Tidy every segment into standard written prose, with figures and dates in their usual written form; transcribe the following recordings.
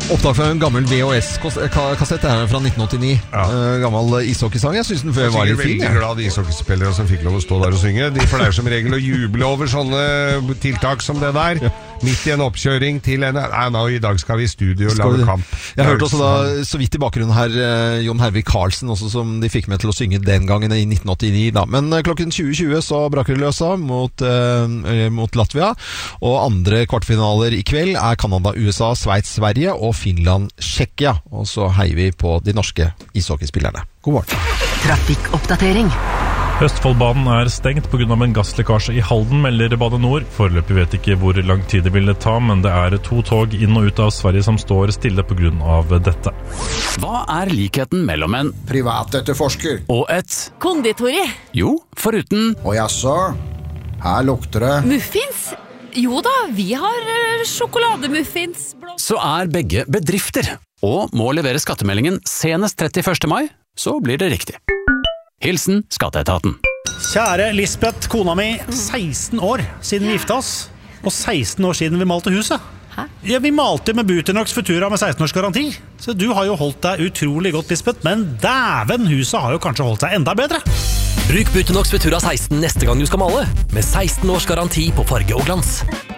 Opptak fra en gammel VHS-kassett fra 1989. Gammel ishockeysang. Jeg synes den før var litt fin. Jeg er veldig glad de ishockeyspillere som fikk lov å stå der og synge. De pleier som regel å juble over sånne tiltak som det der. Midt i en oppkjøring til en... i dag skal vi i studio og lage kamp. Jeg hørte også da, så vidt i bakgrunnen her, Jon Hervik Karlsen også, som de fikk med til å synge den gangen i 1989 da. Men klokken 20.20 så braker det løsa mot Latvia, og andre kvartfinaler i kveld er Kanada, USA, Sveits, Sverige og Finland, Tsjekkia. Og så heier vi på de norske ishockeyspillerne. God morgen. Trafikkoppdatering. Østfoldbanen er stengt på grunn av en gasslekkasje i Halden, melder Bane Nor. Foreløpig vet ikke hvor lang tid det vil ta, men det er 2 tog inn og ut av Sverige som står stille på grunn av dette. Hva er likheten mellom en privatetterforsker og et Konditori. Jo, foruten og jaså, her lukter det Muffins? Jo da, vi har sjokolademuffins. så er begge bedrifter, og må levere skattemeldingen senest 31. mai, så blir det riktig. Hilsen Skatteetaten. Kjære Lisbeth, kona mi, 16 år siden vi gifta oss, og 16 år siden vi malte huset. Hæ? Ja, vi malte med Buternox Futura med 16 års garanti, så du har jo holdt deg utrolig godt, Lisbeth, men dæven, huset har jo kanskje holdt seg enda bedre. Bruk Buternox Futura 16 neste gang du skal male, med 16 års garanti på farge og glans.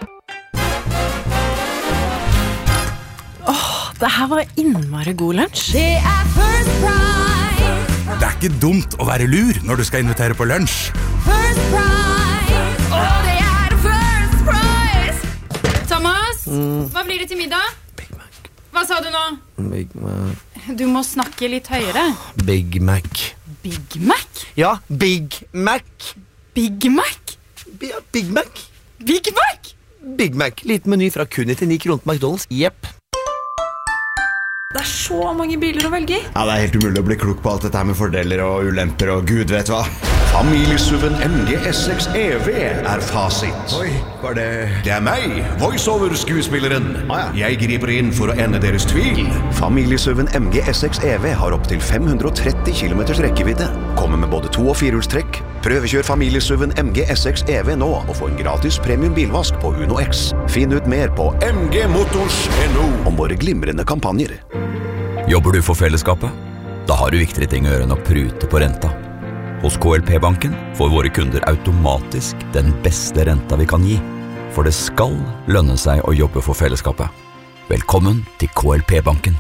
Det her var innmari god lunsj. Det er First Price. Det er ikke dumt å være lur når du skal invitere på lunsj. First Price. Og det er First Price. Thomas, hva blir det til middag? Big Mac. Hva sa du nå? Big Mac. Du må snakke litt høyere. Big Mac. Big Mac? Ja, Big Mac. Big Mac? Ja, Big Mac. Big Mac? Big Mac. Liten meny fra kun 99 kroner på McDonald's. Jepp. Det er så mange biler å velge i. Ja, det er helt umulig å bli klok på alt dette her med fordeler og ulemper og Gud vet hva. Familiesuven MG S6 EV er fasit. Oi, var det... Det er meg, voiceover-skuespilleren. Jeg griper inn for å ende deres tvil. Familiesuven MG S6 EV har opp til 530 km rekkevidde. Kommer med både 2- og 4-hjulstrekk. Prøvekjør familiesuven MG S6 EV nå og få en gratis premium bilvask på Uno X. Finn ut mer på mgmotors.no om våre glimrende kampanjer. Jobber du for fellesskapet? Da har du viktigere ting å gjøre enn å prute på renta. Hos KLP-banken får våre kunder automatisk den beste renta vi kan gi. For det skal lønne seg å jobbe for fellesskapet. Velkommen til KLP-banken.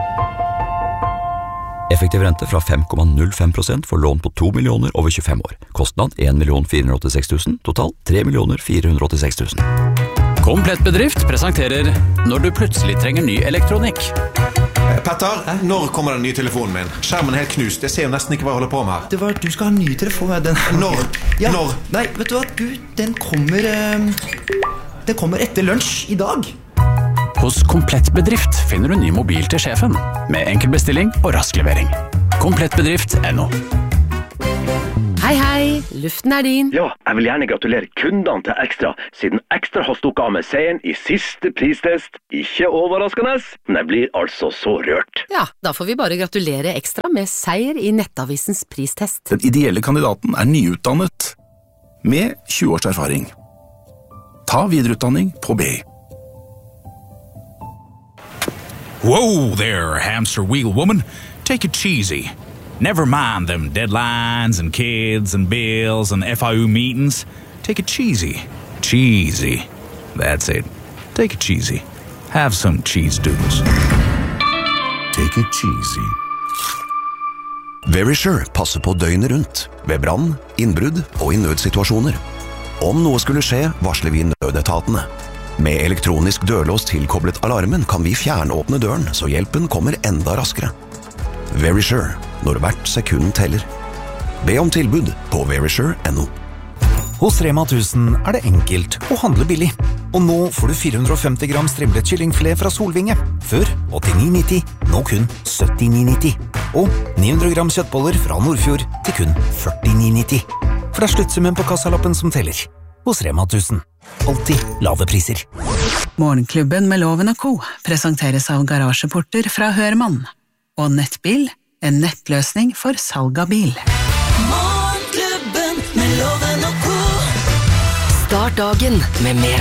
Effektiv rente fra 5,05% for lån på 2 millioner over 25 år. Kostnad 1 486 000, total 3 486 000. Komplett bedrift presenterer når du plutselig trenger ny elektronikk. Petter, når kommer den nye telefonen min? Skjermen er helt knust, jeg ser jo nesten ikke hva jeg holder på med her. Det var, du skal ha en ny telefon. Den... Når? Ja. Når? Nei, vet du hva, den kommer etter lunsj i dag. Hos Komplett bedrift finner du ny mobil til sjefen, med enkel bestilling og rask levering. Komplettbedrift.no. Hei, hei, luften er din. Ja, jeg vil gjerne gratulere kundene til Ekstra, siden Ekstra har stukket av med seieren i siste pristest. Ikke overraskende, men jeg blir altså så rørt. Ja, da får vi bare gratulere Ekstra med seier i Nettavisens pristest. Den ideelle kandidaten er nyutdannet, med 20 års erfaring. Ta videreutdanning på BI. Whoa there, hamster wheel woman. Take it cheesy. Never mind them deadlines and kids and bills and FIU meetings. Take it cheesy. Cheesy. That's it. Take it cheesy. Have some cheese doodles. Take it cheesy. Verisure passer på døgnet rundt, ved brann, innbrudd og i nødsituasjoner. Om noe skulle skje, varsler vi nødetatene. Med elektronisk dørlås tilkoblet alarmen kan vi fjernåpne døren, så hjelpen kommer enda raskere. Verisure, når hvert sekund teller. Be om tilbud på verisure.no. Hos Rema 1000 er det enkelt å handle billig. Og nå får du 450 gram strimlet kyllingfilet fra Solvinge. Før 89,90, nå kun 79,90. Og 900 gram kjøttboller fra Nordfjord til kun 49,90. For det er sluttsummen på kassalappen som teller. Hos Rema 1000. Alltid lave priser. Morgenklubben med Loven og Co. presenteres av garasjeporter fra Hørmann. Og Nettbil, en nettløsning for salg av bil. Morgenklubben med Loven og Co. Start dagen med mer